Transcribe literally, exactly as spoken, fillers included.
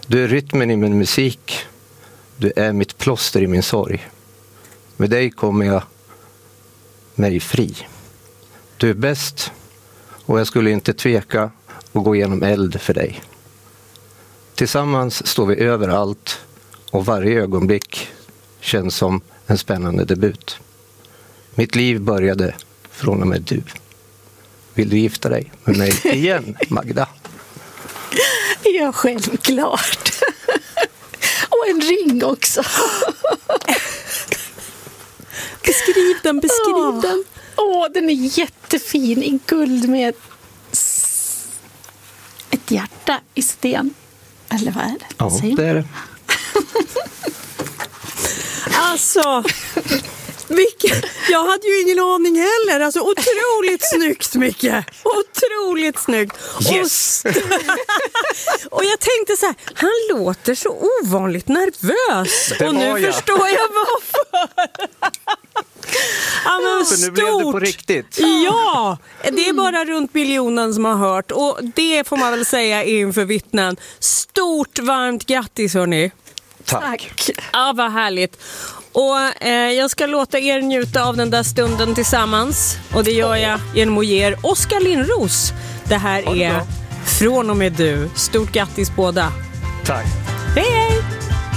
Du är rytmen i min musik. Du är mitt plåster i min sorg. Med dig kommer jag mig fri. Du är bäst och jag skulle inte tveka att gå igenom eld för dig. Tillsammans står vi överallt och varje ögonblick känns som en spännande debut. Mitt liv började från och med du. Vill du gifta dig med mig igen, Magda? Ja, självklart. Och en ring också. Beskriv den, beskriv Åh. den. Åh, den är jättefin i guld med ett hjärta i sten. Eller vad är det? Ja, Säger det är det. Alltså, vilken, jag hade ju ingen aning heller. Alltså, otroligt snyggt, Micke. Otroligt snyggt. Yes! Och, och jag tänkte så här, han låter så ovanligt nervös. Det och nu var jag. förstår jag varför. Ja, men För nu blev det på stort. riktigt. Ja, det är bara runt miljonen som har hört. Och det får man väl säga inför vittnen. Stort varmt grattis, hörni. Tack. Tack. Ja, vad härligt. Och eh, jag ska låta er njuta av den där stunden tillsammans. Och det gör jag genom att ge er Oskar Lindros. Det här Ha det är bra. Från och med du. Stort grattis båda. Tack. Hej, hej!